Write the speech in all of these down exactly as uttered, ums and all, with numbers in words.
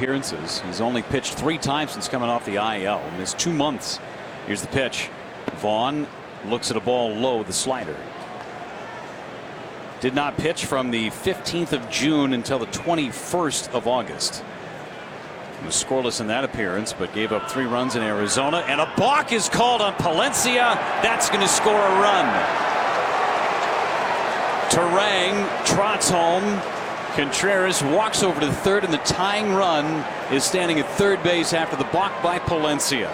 appearances. He's only pitched three times since coming off the I L. Missed two months. Here's the pitch. Vaughn looks at a ball low, the slider. Did not pitch from the fifteenth of June until the twenty-first of August. He was scoreless in that appearance, but gave up three runs in Arizona. And a balk is called on Palencia. That's going to score a run. Turang trots home. Contreras walks over to the third, and the tying run is standing at third base after the balk by Palencia.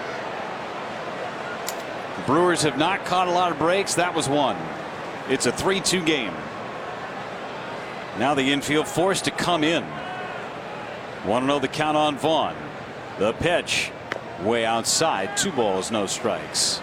The Brewers have not caught a lot of breaks. That was one. It's a three two game. Now the infield forced to come in. Want to know the count on Vaughn. The pitch way outside. Two balls, no strikes.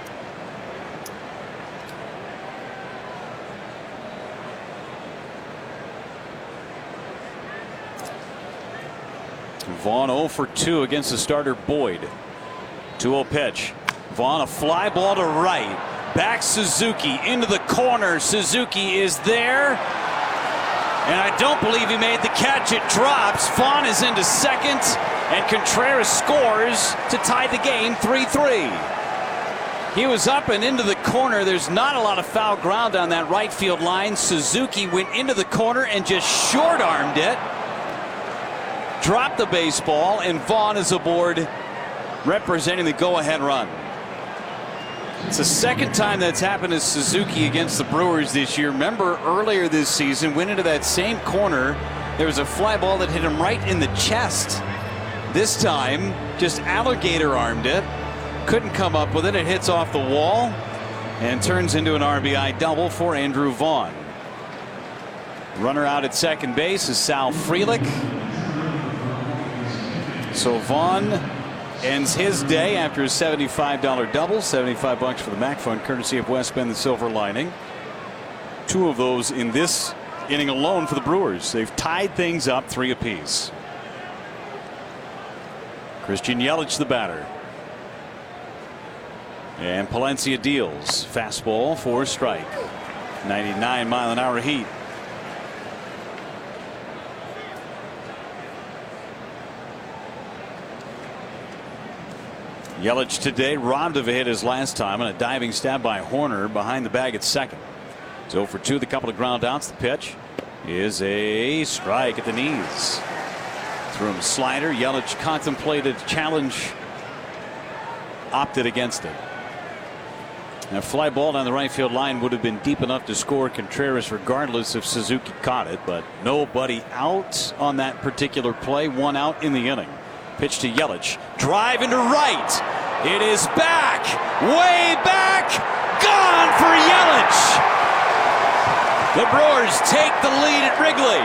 Vaughn oh for two against the starter Boyd. two oh pitch. Vaughn, a fly ball to right. Back Suzuki into the corner. Suzuki is there. And I don't believe he made the catch. It drops. Vaughn is into second. And Contreras scores to tie the game three three. He was up and into the corner. There's not a lot of foul ground on that right field line. Suzuki went into the corner and just short armed it. Dropped the baseball, and Vaughn is aboard, representing the go-ahead run. It's the second time that's happened to Suzuki against the Brewers this year. Remember earlier this season, went into that same corner. There was a fly ball that hit him right in the chest. This time, just alligator armed it. Couldn't come up with it. It hits off the wall and turns into an R B I double for Andrew Vaughn. Runner out at second base is Sal Frelick. So Vaughn ends his day after a seventy-five dollar double. seventy-five bucks for the Mac Fund, courtesy of West Bend, the Silver Lining. Two of those in this inning alone for the Brewers. They've tied things up three apiece. Christian Yelich, the batter. And Palencia deals. Fastball for a strike. ninety-nine mile an hour heat. Yelich today robbed of a hit his last time on a diving stab by Horner behind the bag at second. So for two, the couple of ground outs. The pitch is a strike at the knees. Threw him slider. Yelich contemplated challenge, opted against it. And a fly ball down the right field line would have been deep enough to score Contreras regardless if Suzuki caught it, but nobody out on that particular play. One out in the inning. Pitch to Yelich. Drive into right. It is back. Way back. Gone for Yelich. The Brewers take the lead at Wrigley.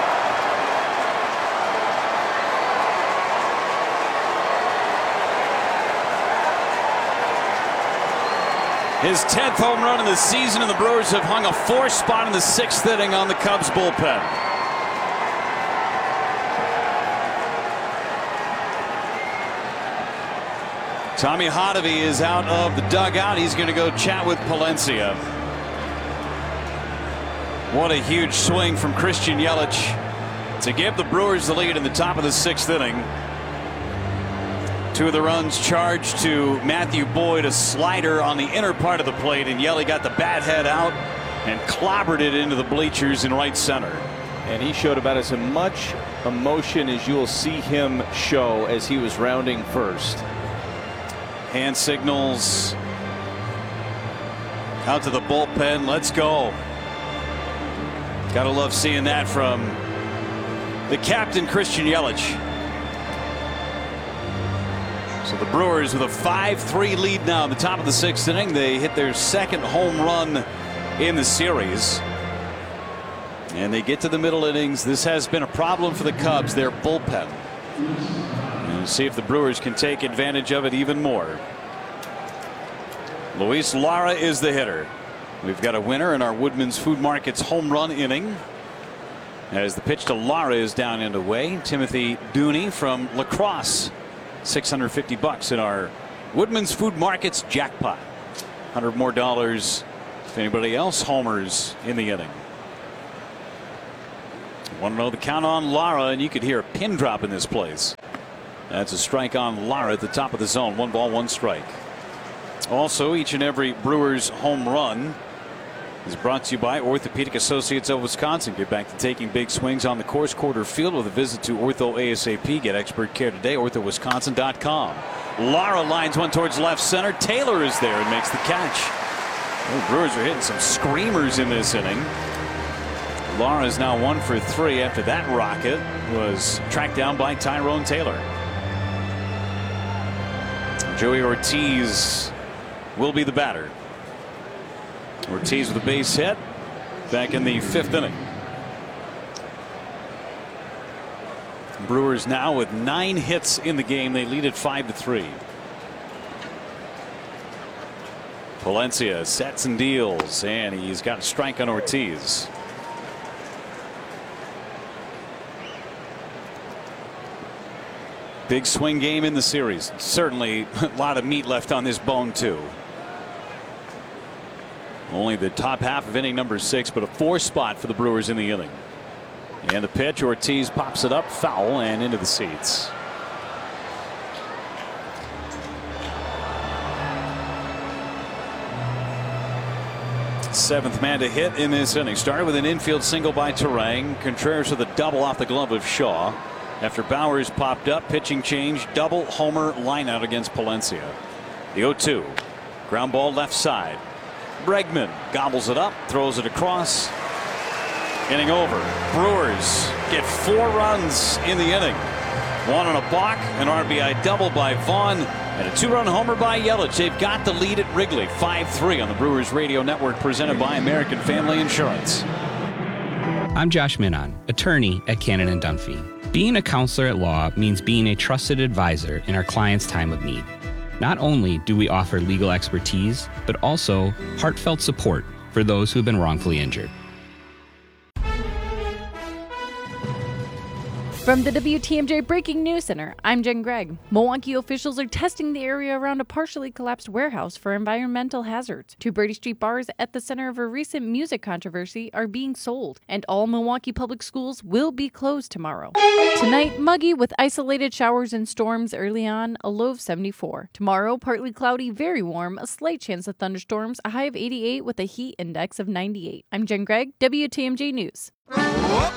His tenth home run in the season, and the Brewers have hung a four spot in the sixth inning on the Cubs bullpen. Tommy Hotovy is out of the dugout. He's going to go chat with Palencia. What a huge swing from Christian Yelich to give the Brewers the lead in the top of the sixth inning. Two of the runs charged to Matthew Boyd, a slider on the inner part of the plate, and Yelich got the bat head out and clobbered it into the bleachers in right center. And he showed about as much emotion as you'll see him show as he was rounding first. Hand signals out to the bullpen. Let's go. Gotta love seeing that from the captain, Christian Yelich. So the Brewers with a five three lead now at the top of the sixth inning. They hit their second home run in the series. And they get to the middle innings. This has been a problem for the Cubs, their bullpen. And see if the Brewers can take advantage of it even more. Luis Lara is the hitter. We've got a winner in our Woodman's Food Market's home run inning. As the pitch to Lara is down and away. Timothy Dooney from La Crosse. six hundred fifty bucks in our Woodman's Food Market's jackpot. one hundred more dollars if anybody else homers in the inning. Want to know the count on Lara, and you could hear a pin drop in this place. That's a strike on Lara at the top of the zone. One ball, one strike. Also, each and every Brewers home run is brought to you by Orthopedic Associates of Wisconsin. Get back to taking big swings on the course quarter field with a visit to Ortho ASAP. Get expert care today. ortho wisconsin dot com. Lara lines one towards left center. Taylor is there and makes the catch. The Brewers are hitting some screamers in this inning. Lara is now one for three after that rocket was tracked down by Tyrone Taylor. Joey Ortiz will be the batter. Ortiz with a base hit back in the fifth inning. Brewers now with nine hits in the game. They lead at five to three. Palencia sets and deals, and he's got a strike on Ortiz. Big swing game in the series. Certainly a lot of meat left on this bone too. Only the top half of inning number six, but a four spot for the Brewers in the inning. And the pitch, Ortiz pops it up, foul, and into the seats. Seventh man to hit in this inning. Started with an infield single by Turang. Contreras with a double off the glove of Shaw. After Bowers popped up, pitching change, double homer lineout against Palencia. The oh two. Ground ball left side. Bregman gobbles it up, throws it across. Inning over. Brewers get four runs in the inning. One on a balk, an R B I double by Vaughn, and a two-run homer by Yelich. They've got the lead at Wrigley. five three on the Brewers Radio Network, presented by American Family Insurance. I'm Josh Minon, attorney at Cannon and Dunphy. Being a counselor at law means being a trusted advisor in our clients' time of need. Not only do we offer legal expertise, but also heartfelt support for those who have been wrongfully injured. From the W T M J Breaking News Center, I'm Jen Gregg. Milwaukee officials are testing the area around a partially collapsed warehouse for environmental hazards. Two Brady Street bars at the center of a recent music controversy are being sold, and all Milwaukee public schools will be closed tomorrow. Tonight, muggy with isolated showers and storms early on, a low of seventy-four. Tomorrow, partly cloudy, very warm, a slight chance of thunderstorms, a high of eighty-eight with a heat index of ninety-eight. I'm Jen Gregg, W T M J News.